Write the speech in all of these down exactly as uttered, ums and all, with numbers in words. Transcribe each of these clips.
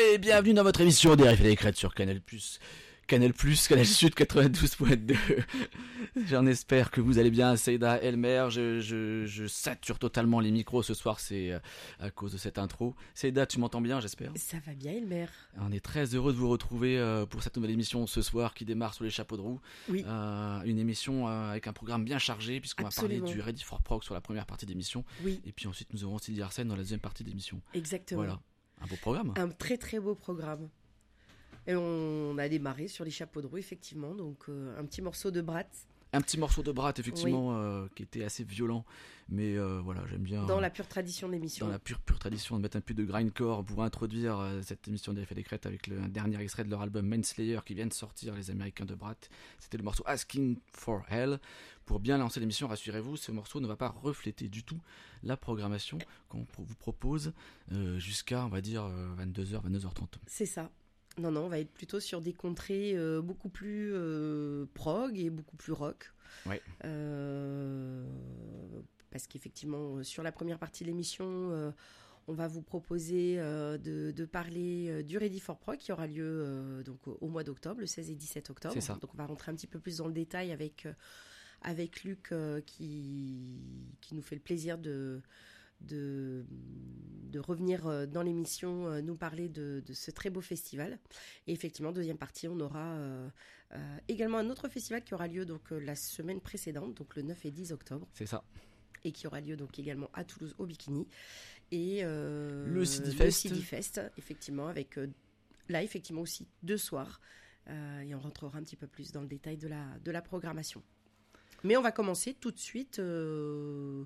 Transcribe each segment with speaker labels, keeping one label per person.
Speaker 1: Et bienvenue dans votre émission des Riffs et des Crêtes sur Canal+, Canal+, Canal Sud quatre-vingt-douze point deux. J'en espère que vous allez bien, Seyda Elmer. Je, je, je sature totalement les micros ce soir, c'est à cause de cette intro. Seyda, tu m'entends bien, j'espère?
Speaker 2: Ça va bien, Elmer.
Speaker 1: On est très heureux de vous retrouver pour cette nouvelle émission ce soir qui démarre sous les chapeaux de roue.
Speaker 2: Oui.
Speaker 1: Euh, une émission avec un programme bien chargé puisqu'on
Speaker 2: Absolument.
Speaker 1: va parler du Ready for Prog sur la première partie d'émission.
Speaker 2: Oui.
Speaker 1: Et puis ensuite nous aurons Sylvie Arsène dans la deuxième partie d'émission.
Speaker 2: Exactement.
Speaker 1: Voilà, un beau programme.
Speaker 2: Un très très beau programme. Et on a démarré sur les chapeaux de roue, effectivement. Donc euh, un petit morceau de Brat.
Speaker 1: Un petit morceau de Brat, effectivement, oui. euh, qui était assez violent. Mais euh, voilà, j'aime bien.
Speaker 2: Dans
Speaker 1: euh,
Speaker 2: la pure tradition de l'émission.
Speaker 1: Dans la pure, pure tradition de mettre un peu de grindcore pour introduire euh, cette émission des Riffs et des Crêtes avec le un dernier extrait de leur album Manslayer qui vient de sortir, les Américains de Brat. C'était le morceau Asking for Hell. Pour bien lancer l'émission, rassurez-vous, ce morceau ne va pas refléter du tout la programmation qu'on vous propose euh, jusqu'à, on va dire, euh, vingt-deux heures, vingt-deux heures trente.
Speaker 2: C'est ça. Non, non, on va être plutôt sur des contrées euh, beaucoup plus euh, prog et beaucoup plus rock.
Speaker 1: Ouais.
Speaker 2: Euh, parce qu'effectivement, sur la première partie de l'émission, euh, on va vous proposer euh, de, de parler euh, du Ready for Prog qui aura lieu euh, donc, au mois d'octobre, le seize et dix-sept octobre.
Speaker 1: C'est ça.
Speaker 2: Donc on va rentrer un petit peu plus dans le détail avec, euh, avec Luc euh, qui, qui nous fait le plaisir de... De, de revenir dans l'émission, nous parler de, de ce très beau festival. Et effectivement, deuxième partie, on aura euh, euh, également un autre festival qui aura lieu donc, la semaine précédente, donc le neuf et dix octobre.
Speaker 1: C'est ça.
Speaker 2: Et qui aura lieu donc également à Toulouse, au Bikini. Et euh,
Speaker 1: le Sidifest.
Speaker 2: Le Sidifest, effectivement, avec euh, là, effectivement, aussi deux soirs. Euh, et on rentrera un petit peu plus dans le détail de la, de la programmation. Mais on va commencer tout de suite... Euh,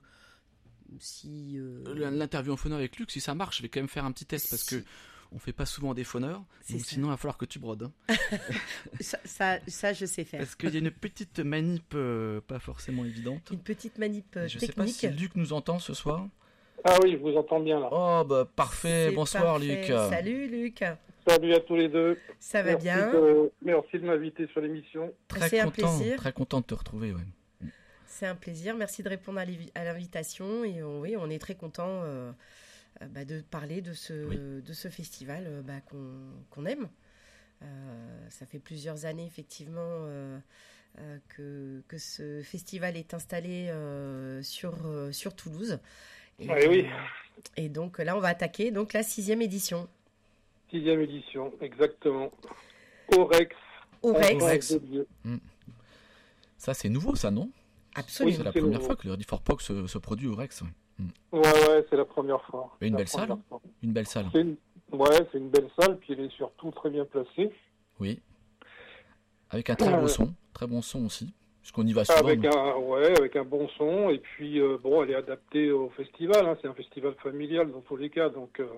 Speaker 2: Si, euh...
Speaker 1: L'interview en phoneur avec Luc, si ça marche, je vais quand même faire un petit test parce si... que on fait pas souvent des phoneurs, donc sinon il va falloir que tu brodes. Hein.
Speaker 2: ça, ça, ça, je sais faire.
Speaker 1: Parce qu'il y a une petite manip euh, pas forcément évidente.
Speaker 2: Une petite manip euh,
Speaker 1: je
Speaker 2: technique.
Speaker 1: Je sais pas si Luc nous entend ce soir.
Speaker 3: Ah oui, je vous entends bien là.
Speaker 1: Oh bah parfait,
Speaker 2: C'est
Speaker 1: bonsoir
Speaker 2: parfait.
Speaker 1: Luc.
Speaker 2: Salut Luc.
Speaker 3: Salut à tous les deux.
Speaker 2: Ça va
Speaker 3: merci
Speaker 2: bien
Speaker 3: de, Merci de m'inviter sur l'émission.
Speaker 1: Très
Speaker 2: C'est
Speaker 1: content,
Speaker 2: un plaisir.
Speaker 1: Très content de te retrouver, ouais.
Speaker 2: C'est un plaisir, merci de répondre à l'invitation et on, oui, on est très content euh, bah, de parler de ce, oui. de ce festival euh, bah, qu'on, qu'on aime. Euh, ça fait plusieurs années effectivement euh, euh, que, que ce festival est installé euh, sur, euh, sur Toulouse. Et,
Speaker 3: oui, oui.
Speaker 2: Et donc là on va attaquer donc, la sixième édition.
Speaker 3: Sixième édition, exactement. Au Rex.
Speaker 2: Au Rex.
Speaker 1: Rex. Mmh. Ça c'est nouveau ça, non?
Speaker 2: Absolument.
Speaker 1: Oui, c'est la
Speaker 3: c'est
Speaker 1: première
Speaker 3: nouveau.
Speaker 1: fois que le Ready for Prog se, se produit au Rex.
Speaker 3: Mm. Ouais, ouais, c'est la première fois.
Speaker 1: Et une
Speaker 3: la
Speaker 1: belle salle.
Speaker 3: fois.
Speaker 1: Une belle salle.
Speaker 3: C'est une... Ouais, c'est une belle salle, puis elle est surtout très bien placée.
Speaker 1: Oui. Avec un très euh... beau son, très bon son aussi, puisqu'on y va souvent.
Speaker 3: Avec
Speaker 1: mais...
Speaker 3: un, ouais, avec un bon son, et puis euh, bon, elle est adaptée au festival. Hein, c'est un festival familial dans tous les cas, donc. Euh...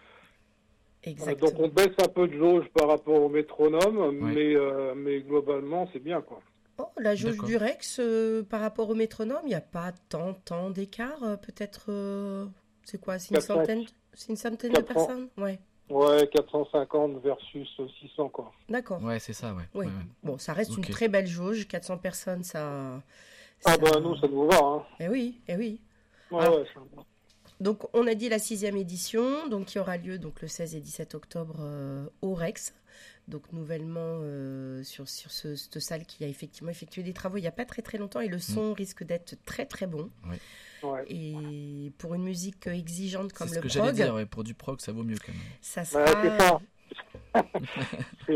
Speaker 2: Exactement.
Speaker 3: Donc on baisse un peu de jauge par rapport au métronome,
Speaker 1: ouais.
Speaker 3: mais euh, mais globalement c'est bien quoi.
Speaker 2: Oh, la jauge
Speaker 1: D'accord.
Speaker 2: du Rex, euh, par rapport au métronome, il n'y a pas tant, tant d'écart, euh, peut-être, euh, c'est quoi, c'est une
Speaker 3: quatre cents,
Speaker 2: centaine, c'est une centaine
Speaker 3: quatre cents,
Speaker 2: de personnes, ouais.
Speaker 3: Ouais, quatre cent cinquante versus six cents, quoi.
Speaker 2: D'accord.
Speaker 1: Ouais, c'est ça, ouais.
Speaker 2: Oui.
Speaker 1: ouais, ouais.
Speaker 2: Bon, ça reste
Speaker 1: okay.
Speaker 2: une très belle jauge, quatre cents personnes, ça...
Speaker 3: Ah
Speaker 2: ça...
Speaker 3: bah nous, ça nous va, hein.
Speaker 2: Eh oui, eh oui.
Speaker 3: Ouais,
Speaker 2: Alors,
Speaker 3: ouais, ça...
Speaker 2: Donc, on a dit la sixième édition, donc qui aura lieu donc, le seize et dix-sept octobre euh, au Rex. Donc, nouvellement euh, sur, sur ce, cette salle qui a effectivement effectué des travaux il n'y a pas très très longtemps et le son mmh. risque d'être très très bon.
Speaker 1: Ouais.
Speaker 3: Ouais.
Speaker 2: Et pour une musique exigeante comme
Speaker 1: c'est
Speaker 2: le
Speaker 1: prog...
Speaker 2: C'est
Speaker 1: ce que j'allais dire, ouais, pour du prog, ça vaut mieux quand même.
Speaker 2: Ça sera...
Speaker 3: Bah, c'est ça. c'est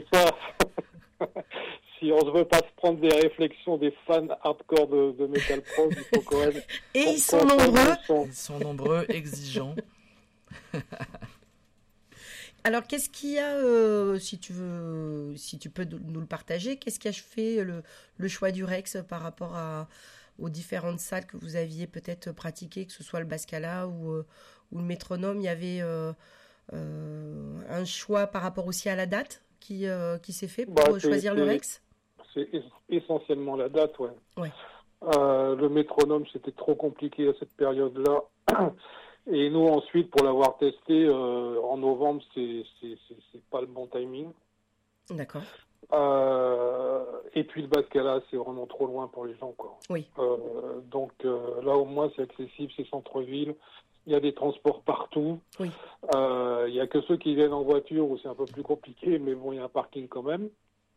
Speaker 3: ça. Si on ne veut pas se prendre des réflexions des fans hardcore de, de metal prog, il faut quand même...
Speaker 2: Et ils sont nombreux.
Speaker 1: Ils sont nombreux, exigeants.
Speaker 2: Alors, qu'est-ce qu'il y a, euh, si tu veux, si tu peux nous le partager, qu'est-ce qui a fait le, le choix du Rex par rapport à, aux différentes salles que vous aviez peut-être pratiquées, que ce soit le Bascala ou, euh, ou le métronome? Il y avait euh, euh, un choix par rapport aussi à la date qui, euh, qui s'est fait pour bah, choisir le Rex?
Speaker 3: C'est essentiellement la date, ouais.
Speaker 2: Ouais.
Speaker 3: Euh, le métronome, c'était trop compliqué à cette période-là. Et nous, ensuite, pour l'avoir testé, euh, en novembre, c'est, c'est, c'est, c'est pas le bon timing.
Speaker 2: D'accord.
Speaker 3: Euh, et puis le Bascala, c'est vraiment trop loin pour les gens, quoi.
Speaker 2: Oui.
Speaker 3: Euh, donc euh, là, au moins, c'est accessible, c'est centre-ville. Il y a des transports partout.
Speaker 2: Oui.
Speaker 3: Euh, il n'y a que ceux qui viennent en voiture où c'est un peu plus compliqué, mais bon, il y a un parking quand même.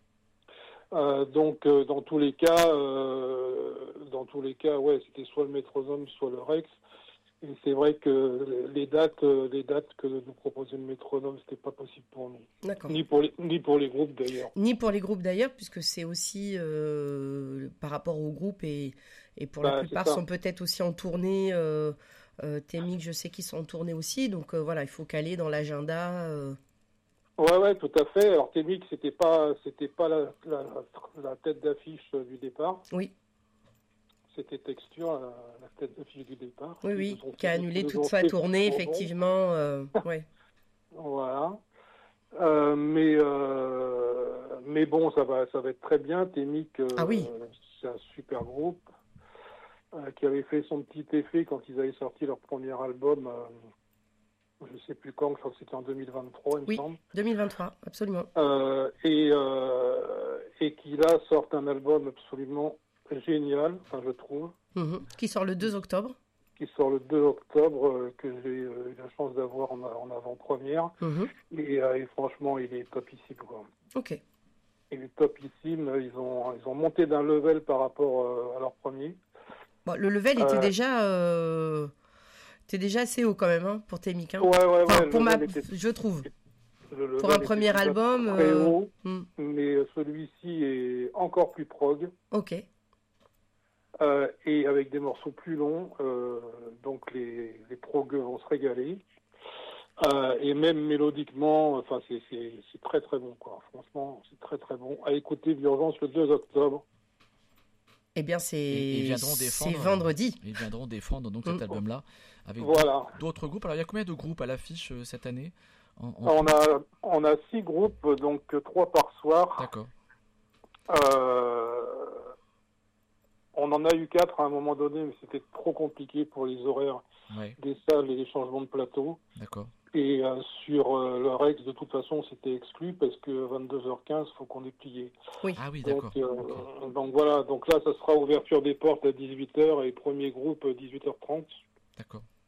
Speaker 3: Euh, donc, euh, dans tous les cas, euh, dans tous les cas, ouais, c'était soit le Métronome, soit le Rex. Et c'est vrai que les dates, les dates que nous proposait le Métronome, c'était pas possible pour nous.
Speaker 2: D'accord.
Speaker 3: Ni pour les, ni pour les groupes d'ailleurs.
Speaker 2: Ni pour les groupes d'ailleurs, puisque c'est aussi euh, par rapport aux groupes et, et pour
Speaker 3: Bah,
Speaker 2: la
Speaker 3: c'est
Speaker 2: plupart
Speaker 3: ça.
Speaker 2: sont peut-être aussi en tournée. Euh, euh, Témic, je sais qu'ils sont en tournée aussi, donc euh, voilà, il faut caler dans l'agenda. Euh.
Speaker 3: Ouais, ouais, tout à fait. Alors Témic, c'était pas, c'était pas la, la, la tête d'affiche du départ.
Speaker 2: Oui,
Speaker 3: C'était Texture, la, la tête d'affiche du départ.
Speaker 2: oui,
Speaker 3: Ils
Speaker 2: oui,
Speaker 3: nous ont
Speaker 2: qui a
Speaker 3: fait-
Speaker 2: annulé
Speaker 3: ils nous
Speaker 2: toute
Speaker 3: ont
Speaker 2: sa
Speaker 3: fait
Speaker 2: tournée,
Speaker 3: tout pour bon.
Speaker 2: effectivement. Euh, ouais.
Speaker 3: Voilà. Euh, mais euh, mais bon, ça va, ça va être très bien. Témic, euh,
Speaker 2: Ah oui.
Speaker 3: c'est un super groupe euh, qui avait fait son petit effet quand ils avaient sorti leur premier album. Euh, je sais plus quand, je crois que c'était en deux mille vingt-trois, il
Speaker 2: Oui,
Speaker 3: me semble.
Speaker 2: deux mille vingt-trois, absolument.
Speaker 3: Euh, et euh, et qui là sortent un album absolument génial, enfin je trouve,
Speaker 2: Mhm. Qui sort le deux octobre.
Speaker 3: qui sort le deux octobre, euh, que j'ai euh, eu la chance d'avoir en, en avant-première.
Speaker 2: Mhm.
Speaker 3: Et, euh, et franchement, il est topissime, quoi.
Speaker 2: Ok.
Speaker 3: Il est topissime. Ils ont, ils ont monté d'un level par rapport euh, à leur premier.
Speaker 2: Bon, le level était
Speaker 3: Euh,
Speaker 2: déjà, euh, était déjà assez haut quand même hein, pour Témic. Hein.
Speaker 3: Ouais, ouais,
Speaker 2: Enfin,
Speaker 3: ouais. le
Speaker 2: pour ma,
Speaker 3: level était-
Speaker 2: je trouve.
Speaker 3: le level
Speaker 2: Pour un
Speaker 3: était
Speaker 2: premier
Speaker 3: déjà
Speaker 2: album.
Speaker 3: très
Speaker 2: euh,
Speaker 3: haut,
Speaker 2: hmm,
Speaker 3: mais celui-ci est encore plus prog.
Speaker 2: Ok.
Speaker 3: Euh, et avec des morceaux plus longs, euh, donc les, les progueux vont se régaler. Euh, et même mélodiquement, enfin c'est, c'est, c'est très très bon, quoi. Franchement, c'est très très bon. À écouter d'urgence le deux octobre.
Speaker 2: Eh bien,
Speaker 1: Et
Speaker 2: c'est
Speaker 1: ils viendront
Speaker 2: c'est
Speaker 1: défendre.
Speaker 2: vendredi.
Speaker 1: Ils viendront défendre donc cet
Speaker 2: Mm.
Speaker 1: album-là avec
Speaker 3: Voilà.
Speaker 1: d'autres groupes. Alors il y a combien de groupes à l'affiche euh, cette année en, en
Speaker 3: On
Speaker 1: tout
Speaker 3: a on a six groupes, donc trois par soir.
Speaker 1: D'accord.
Speaker 3: Euh, on en a eu quatre à un moment donné, mais c'était trop compliqué pour les horaires
Speaker 1: Ouais,
Speaker 3: des salles et les changements de plateau.
Speaker 1: d'accord.
Speaker 3: Et euh, sur euh, le Rex, de toute façon, c'était exclu parce que vingt-deux heures quinze, il faut qu'on ait plié.
Speaker 1: Ah oui,
Speaker 3: Donc,
Speaker 1: d'accord.
Speaker 3: euh,
Speaker 1: Ok.
Speaker 3: donc voilà, donc là, ça sera ouverture des portes à dix-huit heures et premier groupe dix-huit heures trente.
Speaker 1: D'accord.